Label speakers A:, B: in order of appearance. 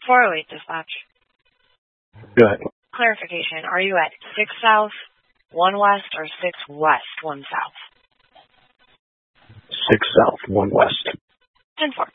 A: 408 dispatch.
B: Go ahead.
A: Clarification. Are you at 6 south, 1 west, or 6 west, 1 south?
B: 6 south, 1 west.
A: 10-4.